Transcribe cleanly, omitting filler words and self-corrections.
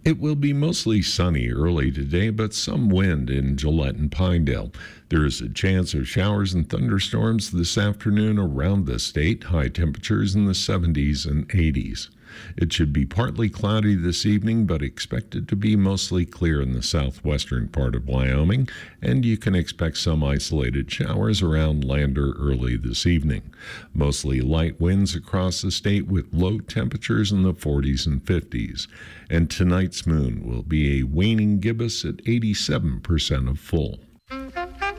It will be mostly sunny early today, but some wind in Gillette and Pinedale. There is a chance of showers and thunderstorms this afternoon around the state, high temperatures in the 70s and 80s. It should be partly cloudy this evening, but expected to be mostly clear in the southwestern part of Wyoming, and you can expect some isolated showers around Lander early this evening. Mostly light winds across the state with low temperatures in the 40s and 50s. And tonight's moon will be a waning gibbous at 87% of full.